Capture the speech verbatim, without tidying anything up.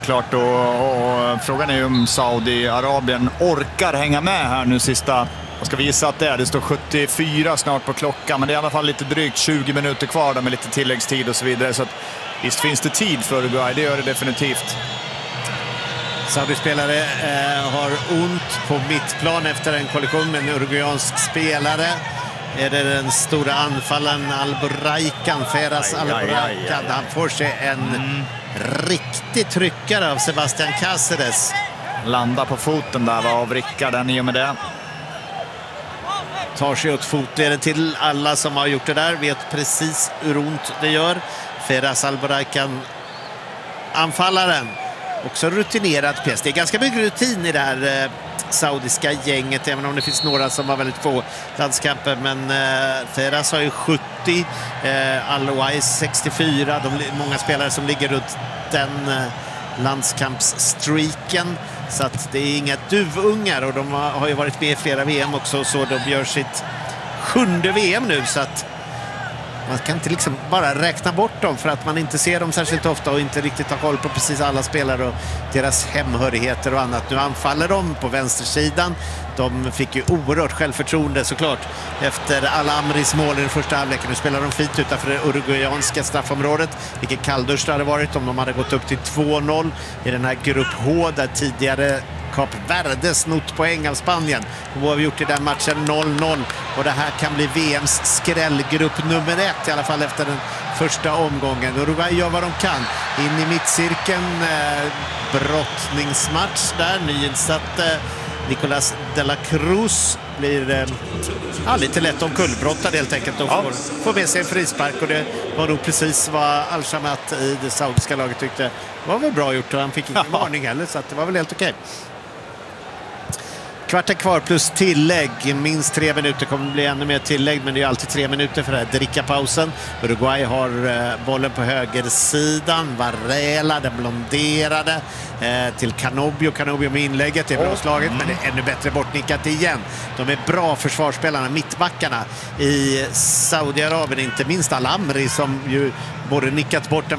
Klart, och, och frågan är ju om Saudiarabien orkar hänga med här nu sista. Jag ska visa att det är. Det står sjuttiofyra snart på klockan, men det är i alla fall lite drygt tjugo minuter kvar där med lite tilläggstid och så vidare. Så att, visst finns det tid för Uruguay, det gör det definitivt. Saudi-spelare eh, har ont på mittplan efter en kollision med en uruguayansk spelare. Är det den stora anfallaren Alboraican, Feras Alboraican. Han får sig en mm. riktig tryckare av Sebastian Cáceres. Landar på foten där av Rickarden i och med det. Tar sig åt fotleden till alla som har gjort det där. Vet precis hur ont det gör. Feras Alboraican, anfallaren. Också rutinerad pjäs. Det är ganska mycket rutin i det här eh, saudiska gänget, även om det finns några som har väldigt få landskamper. Men eh, Feras har ju sjuttio, eh, Al-Owais sextiofyra. De, många spelare som ligger runt den eh, landskampsstreaken. Så att det är inga duvungar, och de har, har ju varit med i flera V M också, så de gör sitt sjunde V M nu, så att man kan inte liksom bara räkna bort dem för att man inte ser dem särskilt ofta och inte riktigt har koll på precis alla spelare och deras hemhörigheter och annat. Nu anfaller de på vänstersidan. De fick ju oerhört självförtroende såklart efter Al-Amris mål i den första halvleken. Nu spelar de fint utanför det uruguayanska straffområdet. Vilket kalldusch det hade varit om de hade gått upp till två noll i den här grupp H där tidigare Kap Verde snott poäng av Spanien. Och vad har vi gjort i den matchen? noll noll. Och det här kan bli V M:s skrällgrupp nummer ett, i alla fall efter den första omgången. Uruguay gör vad de kan. In i mittcirkeln. Eh, brottningsmatch där. Nyinsatt eh, Nicolas de la Cruz blir eh, ja, lite lätt omkullbrottad helt enkelt och ja. får, får med sig en frispark, och det var nog precis vad Al-Shamat i det saudiska laget tyckte var väl bra gjort, och han fick ingen varning heller, så att det var väl helt okej. Kvarten kvar plus tillägg. Minst tre minuter, kommer det bli ännu mer tillägg, men det är alltid tre minuter för det här drickapausen. Uruguay har eh, bollen på högersidan. Varela, den blonderade eh, till Canobio. Canobio med inlägget, det är bra slaget, mm. men det är ännu bättre bortnickat igen. De är bra försvarsspelarna, mittbackarna i Saudiarabien, inte minst Al-Amri som ju både nickat bort en